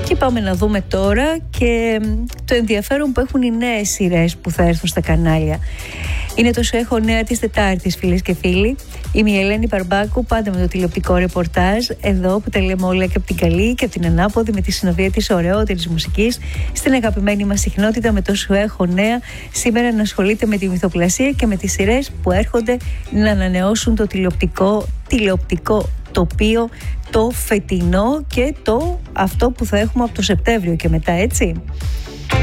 Και πάμε να δούμε τώρα και το ενδιαφέρον που έχουν οι νέες σειρές που θα έρθουν στα κανάλια. Είναι το Σου έχω νέα της Τετάρτης, φίλες και φίλοι. Είμαι η Ελένη Παρμπάκου, πάντα με το τηλεοπτικό ρεπορτάζ. Εδώ που τα λέμε όλα και από την καλή και από την ανάποδη, με τη συνοδεία της ωραιότερης μουσικής, στην αγαπημένη μας συχνότητα με το Σου έχω νέα. Σήμερα να ασχολείται με τη μυθοπλασία και με τις σειρές που έρχονται να ανανεώσουν το τηλεοπτικό τοπίο, το φετινό και αυτό που θα έχουμε από το Σεπτέμβριο και μετά, έτσι.